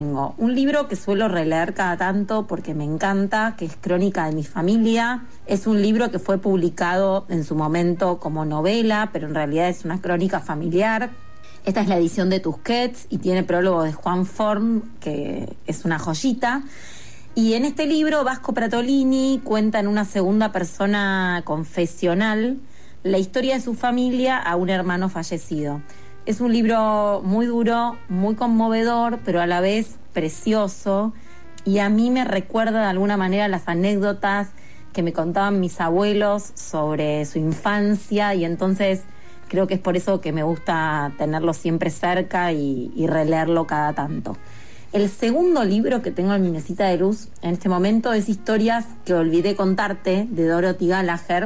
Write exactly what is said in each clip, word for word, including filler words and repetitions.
Tengo un libro que suelo releer cada tanto porque me encanta, que es Crónica de mi familia. Es un libro que fue publicado en su momento como novela, pero en realidad es una crónica familiar. Esta es la edición de Tusquets y tiene prólogo de Juan Forn, que es una joyita. Y en este libro Vasco Pratolini cuenta en una segunda persona confesional la historia de su familia a un hermano fallecido. Es un libro muy duro, muy conmovedor, pero a la vez precioso, y a mí me recuerda de alguna manera las anécdotas que me contaban mis abuelos sobre su infancia, y entonces creo que es por eso que me gusta tenerlo siempre cerca y, y releerlo cada tanto. El segundo libro que tengo en mi mesita de luz en este momento es Historias que olvidé contarte, de Dorothy Gallagher.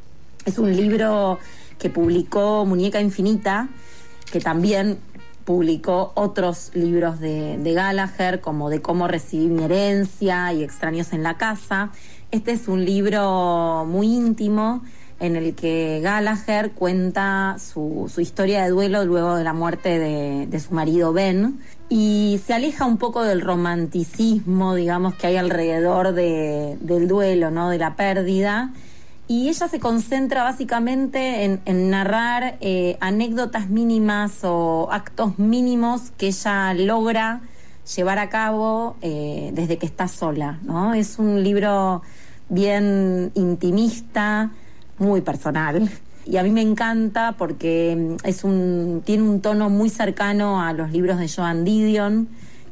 Es un libro que publicó Muñeca Infinita, que también publicó otros libros de, de Gallagher, como De cómo recibí mi herencia y Extraños en la casa. Este es un libro muy íntimo en el que Gallagher cuenta su, su historia de duelo luego de la muerte de, de su marido Ben, y se aleja un poco del romanticismo, digamos, que hay alrededor de, del duelo, ¿no?, de la pérdida. Y ella se concentra básicamente en, en narrar eh, anécdotas mínimas o actos mínimos que ella logra llevar a cabo eh, desde que está sola, ¿no? Es un libro bien intimista, muy personal. Y a mí me encanta porque es un, tiene un tono muy cercano a los libros de Joan Didion.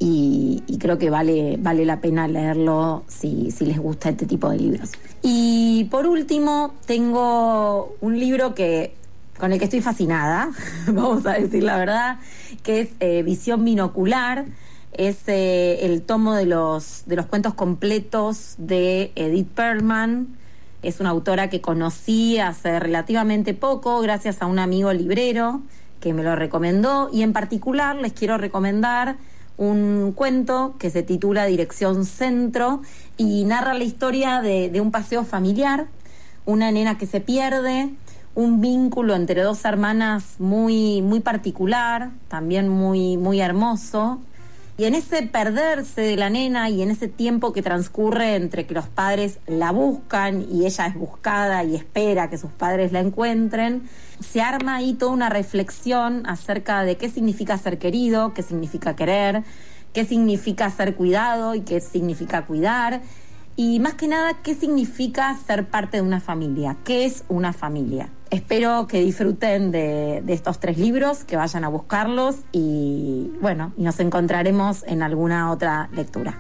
Y, y creo que vale, vale la pena leerlo si, si les gusta este tipo de libros. Y por último, tengo un libro que, con el que estoy fascinada, vamos a decir la verdad, que es eh, Visión Binocular. Es eh, el tomo de los, de los cuentos completos de Edith Perlman. Es una autora que conocí hace relativamente poco, gracias a un amigo librero que me lo recomendó, y en particular les quiero recomendar un cuento que se titula Dirección Centro y narra la historia de, de un paseo familiar, una nena que se pierde, un vínculo entre dos hermanas muy, muy particular, también muy, muy hermoso. Y en ese perderse de la nena y en ese tiempo que transcurre entre que los padres la buscan y ella es buscada y espera que sus padres la encuentren, se arma ahí toda una reflexión acerca de qué significa ser querido, qué significa querer, qué significa ser cuidado y qué significa cuidar. Y más que nada, ¿qué significa ser parte de una familia? ¿Qué es una familia? Espero que disfruten de, de estos tres libros, que vayan a buscarlos y, bueno, y nos encontraremos en alguna otra lectura.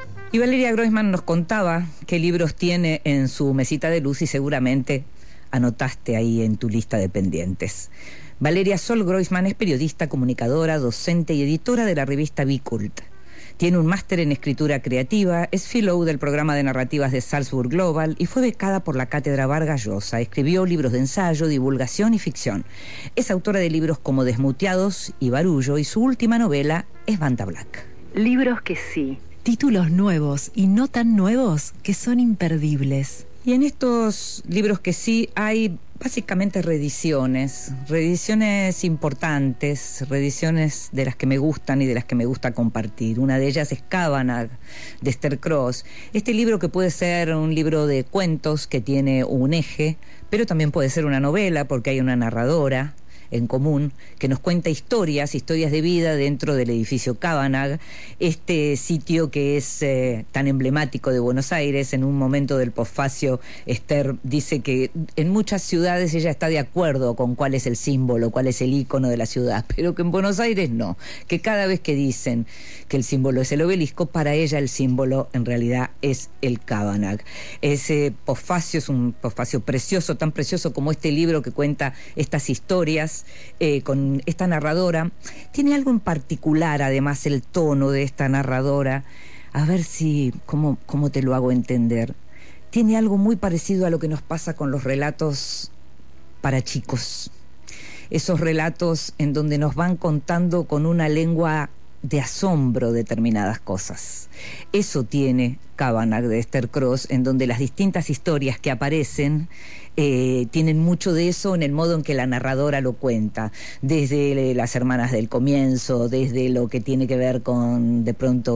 Y Valeria Groisman nos contaba qué libros tiene en su mesita de luz y seguramente anotaste ahí en tu lista de pendientes. Valeria Sol Groisman es periodista, comunicadora, docente y editora de la revista Bicult. Tiene un máster en escritura creativa, es fellow del programa de narrativas de Salzburg Global y fue becada por la Cátedra Vargas Llosa. Escribió libros de ensayo, divulgación y ficción. Es autora de libros como Desmuteados y Barullo, y su última novela es Banda Black. Libros que sí. Títulos nuevos y no tan nuevos que son imperdibles. Y en estos libros que sí hay básicamente reediciones, reediciones importantes, reediciones de las que me gustan y de las que me gusta compartir. Una de ellas es Cavanagh, de Esther Cross. Este libro, que puede ser un libro de cuentos que tiene un eje, pero también puede ser una novela porque hay una narradora en común que nos cuenta historias, historias de vida dentro del edificio Cavanagh, este sitio que es eh, tan emblemático de Buenos Aires. En un momento del posfacio, Esther dice que en muchas ciudades ella está de acuerdo con cuál es el símbolo, cuál es el ícono de la ciudad, pero que en Buenos Aires no, que cada vez que dicen que el símbolo es el obelisco, para ella el símbolo en realidad es el Cavanagh. Ese posfacio es un posfacio precioso, tan precioso como este libro que cuenta estas historias. Eh, con esta narradora, tiene algo en particular, además, el tono de esta narradora, a ver si, cómo, cómo te lo hago entender, tiene algo muy parecido a lo que nos pasa con los relatos para chicos, esos relatos en donde nos van contando con una lengua de asombro determinadas cosas. Eso tiene Cavanagh de Esther Cross, en donde las distintas historias que aparecen eh, tienen mucho de eso en el modo en que la narradora lo cuenta, desde las hermanas del comienzo, desde lo que tiene que ver con de pronto